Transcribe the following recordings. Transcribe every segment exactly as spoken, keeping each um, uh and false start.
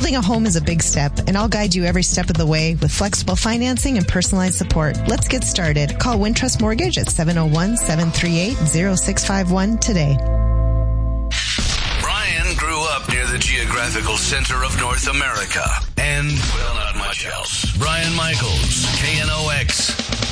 Building a home is a big step, and I'll guide you every step of the way with flexible financing and personalized support. Let's get started. Call Wintrust Mortgage at seven oh one, seven three eight, oh six five one today. Brian grew up near the geographical center of North America and, well, not much else. Brian Michaels, K N O X.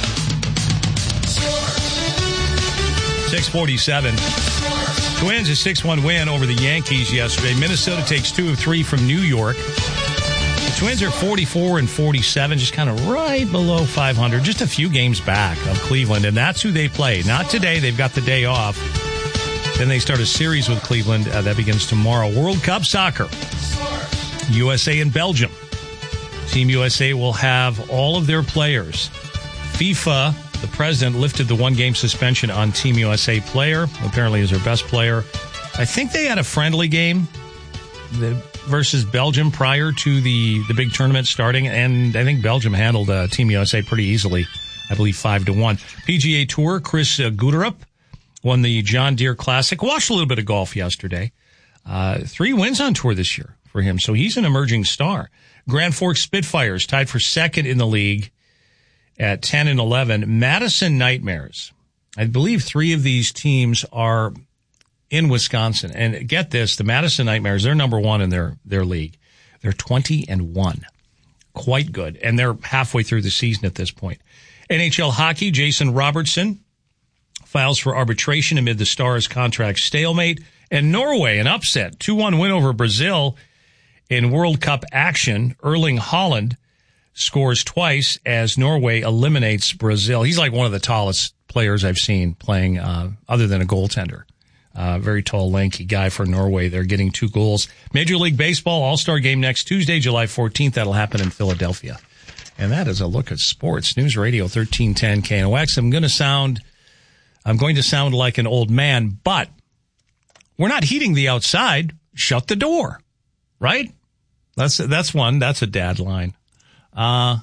six forty-seven. Twins a six one win over the Yankees yesterday. Minnesota takes two of three from New York. The Twins are forty-four and forty-seven, just kind of right below five hundred, just a few games back of Cleveland, and that's who they play. Not today. They've got the day off. Then they start a series with Cleveland. Uh, that begins tomorrow. World Cup soccer. U S A and Belgium. Team U S A will have all of their players. FIFA, the president, lifted the one-game suspension on Team U S A player. Apparently is their best player. I think they had a friendly game versus Belgium prior to the, the big tournament starting, and I think Belgium handled uh, Team U S A pretty easily. I believe five to one. P G A Tour, Chris uh, Guderup won the John Deere Classic. Watched a little bit of golf yesterday. Uh, three wins on tour this year for him, so he's an emerging star. Grand Forks Spitfires tied for second in the league at ten and eleven. Madison Nightmares. I believe three of these teams are in Wisconsin. And get this, the Madison Nightmares, they're number one in their, their league. They're twenty and one. Quite good. And they're halfway through the season at this point. N H L hockey, Jason Robertson files for arbitration amid the Stars' contract stalemate. And Norway, an upset, two one win over Brazil in World Cup action. Erling Haaland scores twice as Norway eliminates Brazil. He's like one of the tallest players I've seen playing, uh, other than a goaltender. Uh, very tall, lanky guy for Norway. They're getting two goals. Major League Baseball All-Star Game next Tuesday, July fourteenth. That'll happen in Philadelphia. And that is a look at sports. News Radio thirteen ten K N O X. I'm going to sound, I'm going to sound like an old man, but we're not heating the outside. Shut the door. Right? That's, that's one. That's a dad line. Uh,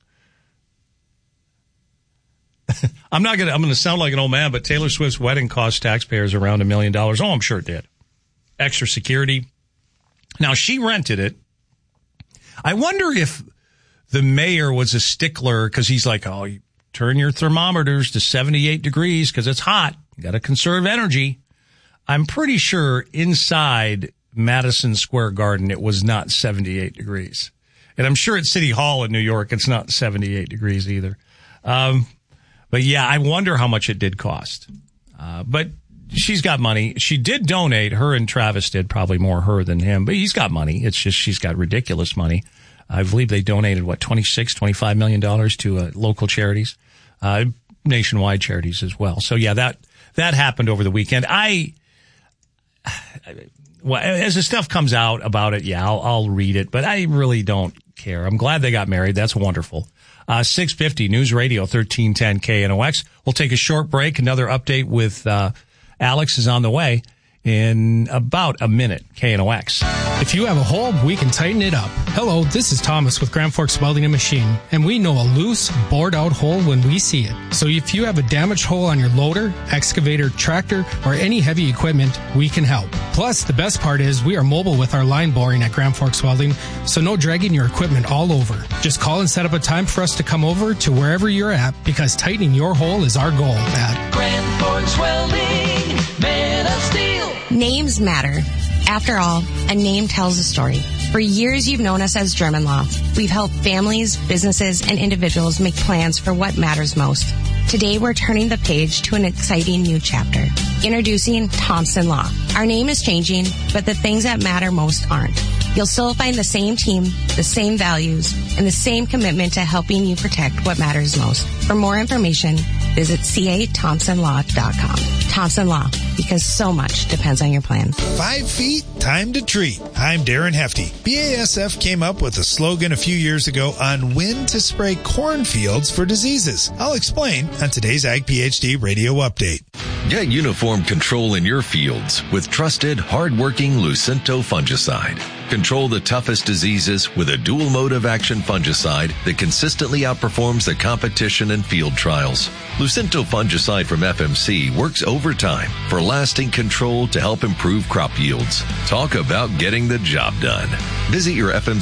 I'm not going to, I'm going to sound like an old man, but Taylor Swift's wedding cost taxpayers around a million dollars. Oh, I'm sure it did. Extra security. Now, she rented it. I wonder if the mayor was a stickler because he's like, oh, you turn your thermometers to seventy-eight degrees because it's hot. You got to conserve energy. I'm pretty sure inside Madison Square Garden, it was not seventy-eight degrees. And I'm sure at City Hall in New York, it's not seventy-eight degrees either. Um, but yeah, I wonder how much it did cost. Uh, but she's got money. She did donate. Her and Travis did, probably more her than him, but he's got money. It's just she's got ridiculous money. I believe they donated, what, twenty-six, twenty-five million dollars to uh, local charities, uh, nationwide charities as well. So yeah, that, that happened over the weekend. I, well, as the stuff comes out about it, yeah, I'll, I'll read it, but I really don't care. I'm glad they got married. That's wonderful. Uh, six fifty News Radio thirteen ten K N O X. We'll take a short break. Another update with, uh, Alex is on the way in about a minute. K N O X. If you have a hole, we can tighten it up. Hello, this is Thomas with Grand Forks Welding and Machine, and we know a loose, bored out hole when we see it. So if you have a damaged hole on your loader, excavator, tractor, or any heavy equipment, we can help. Plus, the best part is we are mobile with our line boring at Grand Forks Welding, so no dragging your equipment all over. Just call and set up a time for us to come over to wherever you're at, because tightening your hole is our goal at Grand Forks Welding, Man of Steel. Names matter. After all, a name tells a story. For years, you've known us as German Law. We've helped families, businesses, and individuals make plans for what matters most. Today, we're turning the page to an exciting new chapter. Introducing Thompson Law. Our name is changing, but the things that matter most aren't. You'll still find the same team, the same values, and the same commitment to helping you protect what matters most. For more information, visit c a thompson law dot com. Thompson Law, because so much depends on your plan. Five feet, time to treat. I'm Darren Hefty. B A S F came up with a slogan a few years ago on when to spray cornfields for diseases. I'll explain on today's Ag PhD Radio Update. Get uniform control in your fields with trusted, hard-working Lucento fungicide. Control the toughest diseases with a dual mode of action fungicide that consistently outperforms the competition in field trials. Lucento fungicide from F M C works overtime for lasting control to help improve crop yields. Talk about getting the job done. Visit your F M C